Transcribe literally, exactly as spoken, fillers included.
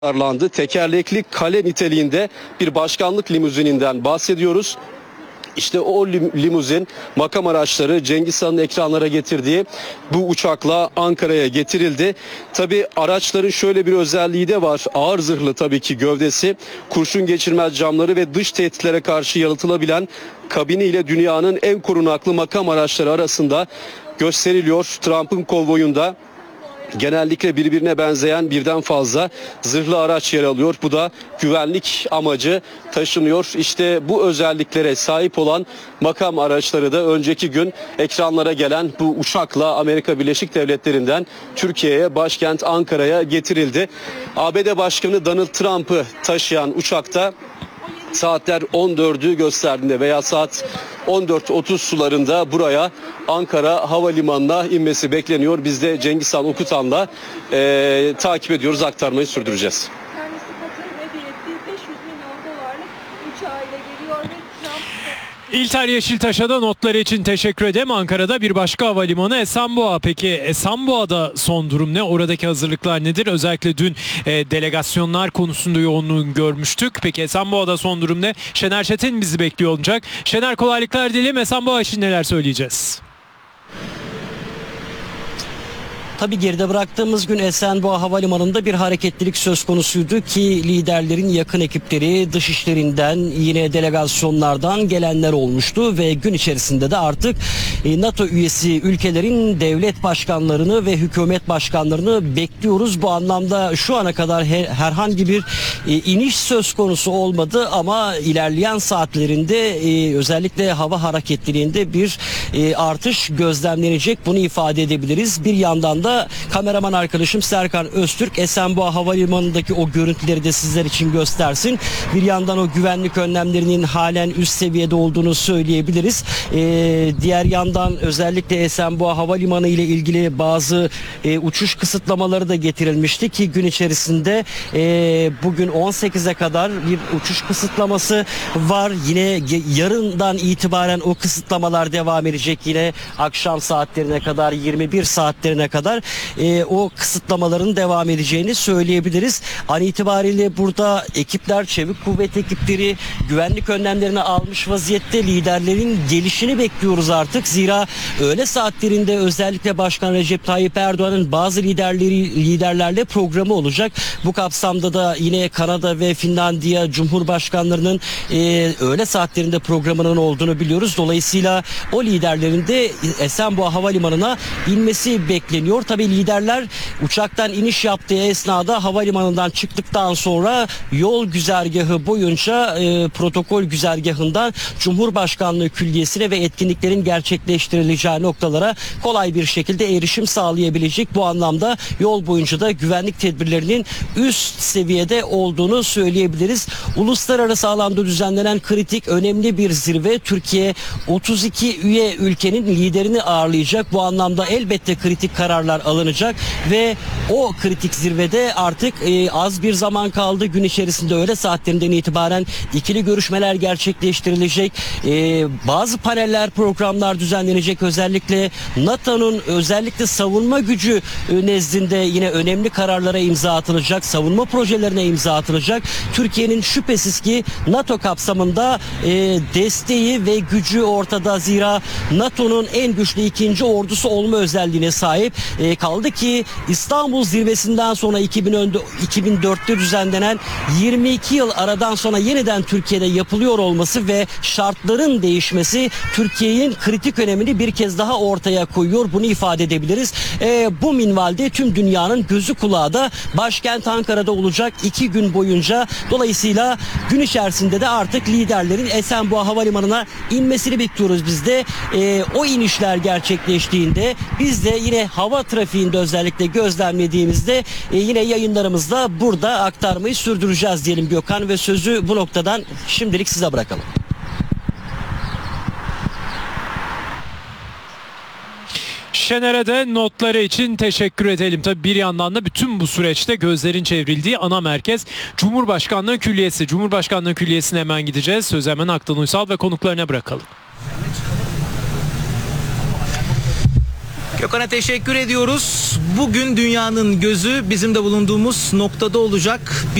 Arlandı. Tekerlekli kale niteliğinde bir başkanlık limuzininden bahsediyoruz. İşte o lim- limuzin makam araçları Cengiz Han'ın ekranlara getirdiği bu uçakla Ankara'ya getirildi. Tabi araçların şöyle bir özelliği de var. Ağır zırhlı tabii ki gövdesi, kurşun geçirmez camları ve dış tehditlere karşı yalıtılabilen kabiniyle dünyanın en korunaklı makam araçları arasında gösteriliyor. Trump'ın konvoyunda genellikle birbirine benzeyen birden fazla zırhlı araç yer alıyor. Bu da güvenlik amacı taşınıyor. İşte bu özelliklere sahip olan makam araçları da önceki gün ekranlara gelen bu uçakla Amerika Birleşik Devletleri'nden Türkiye'ye, başkent Ankara'ya getirildi. A B D Başkanı Donald Trump'ı taşıyan uçakta saatler on dördü gösterdiğinde veya saat on dört otuz sularında buraya Ankara Havalimanı'na inmesi bekleniyor. Biz de Cengiz Han Okutan'la e, takip ediyoruz, aktarmayı sürdüreceğiz. Kendisi Katar'ın hediye ettiği beş yüz milyon dolarlık uçağıyla geliyor ve Trump... İlter Yeşiltaş'a da notları için teşekkür ederim. Ankara'da bir başka havalimanı Esenboğa. Peki Esenboğa'da son durum ne? Oradaki hazırlıklar nedir? Özellikle dün e, delegasyonlar konusunda yoğunluğunu görmüştük. Peki Esenboğa'da son durum ne? Şener Çetin bizi bekliyor olacak. Şener, kolaylıklar dilerim. Esenboğa için neler söyleyeceğiz? Tabii geride bıraktığımız gün Esenboğa Havalimanı'nda bir hareketlilik söz konusuydu ki liderlerin yakın ekipleri dışişlerinden, yine delegasyonlardan gelenler olmuştu ve gün içerisinde de artık NATO üyesi ülkelerin devlet başkanlarını ve hükümet başkanlarını bekliyoruz. Bu anlamda şu ana kadar her, herhangi bir iniş söz konusu olmadı ama ilerleyen saatlerinde özellikle hava hareketliliğinde bir artış gözlemlenecek. Bunu ifade edebiliriz. Bir yandan da kameraman arkadaşım Serkan Öztürk Esenboğa Havalimanı'ndaki o görüntüleri de sizler için göstersin. Bir yandan o güvenlik önlemlerinin halen üst seviyede olduğunu söyleyebiliriz. Ee, diğer yandan özellikle Esenboğa Havalimanı ile ilgili bazı e, uçuş kısıtlamaları da getirilmişti ki gün içerisinde e, bugün on sekize kadar bir uçuş kısıtlaması var. Yine yarından itibaren o kısıtlamalar devam edecek. Yine akşam saatlerine kadar, yirmi bir saatlerine kadar e, o kısıtlamaların devam edeceğini söyleyebiliriz. An itibariyle burada ekipler, çevik kuvvet ekipleri güvenlik önlemlerini almış vaziyette. Liderlerin gelişini bekliyoruz artık. Zira öğle saatlerinde özellikle Başkan Recep Tayyip Erdoğan'ın bazı liderleri liderlerle programı olacak. Bu kapsamda da yine Kanada ve Finlandiya Cumhurbaşkanlarının e, öğle saatlerinde programının olduğunu biliyoruz. Dolayısıyla o liderlerin de Esenboğa Havalimanı'na inmesi bekleniyor. Tabii liderler uçaktan iniş yaptığı esnada havalimanından çıktıktan sonra yol güzergahı boyunca e, protokol güzergahından Cumhurbaşkanlığı Külliyesi'ne ve etkinliklerin gerçekleştirileceği noktalara kolay bir şekilde erişim sağlayabilecek. Bu anlamda yol boyunca da güvenlik tedbirlerinin üst seviyede olduğunu söyleyebiliriz. Uluslararası alanda düzenlenen kritik önemli bir zirve. Türkiye otuz iki üye ülkenin liderini ağırlayacak. Bu anlamda elbette kritik kararlar alınacak ve o kritik zirvede artık e, az bir zaman kaldı. Gün içerisinde öğle saatlerinden itibaren ikili görüşmeler gerçekleştirilecek. E, bazı paneller, programlar düzenlenecek. Özellikle NATO'nun özellikle savunma gücü e, nezdinde yine önemli kararlara imza atılacak. Savunma projelerine imza atılacak. Türkiye'nin şüphesiz ki NATO kapsamında e, desteği ve gücü ortada. Zira NATO'nun en güçlü ikinci ordusu olma özelliğine sahip. E, kaldı ki İstanbul zirvesinden sonra iki bin dörtte düzenlenen yirmi iki yıl aradan sonra yeniden Türkiye'de yapılıyor olması ve şartların değişmesi Türkiye'nin kritik önemini bir kez daha ortaya koyuyor. Bunu ifade edebiliriz. E, bu minvalde tüm dünyanın gözü kulağı da başkent Ankara'da olacak iki gün boyunca. Dolayısıyla gün içerisinde de artık liderlerin Esenboğa Havalimanı'na inmesini bekliyoruz biz de. E, o inişler gerçekleştiğinde biz de yine hava trafiğinde özellikle gözlemlediğimizde e, yine yayınlarımızda burada aktarmayı sürdüreceğiz diyelim Gökhan ve sözü bu noktadan şimdilik size bırakalım. Şener'e de notları için teşekkür edelim. Tabii bir yandan da bütün bu süreçte gözlerin çevrildiği ana merkez Cumhurbaşkanlığı Külliyesi. Cumhurbaşkanlığı Külliyesi'ne hemen gideceğiz. Sözü hemen Aktan Uysal ve konuklarına bırakalım. Gökhan'a teşekkür ediyoruz. Bugün dünyanın gözü bizim de bulunduğumuz noktada olacak.